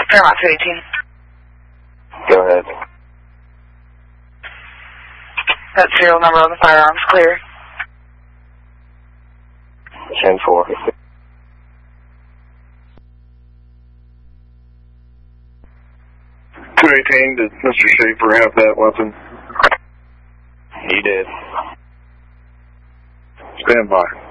Paramount 218. Go ahead. That serial number on the firearms clear. 10-4. 218, did Mr. Schaefer have that weapon? He did. Stand by.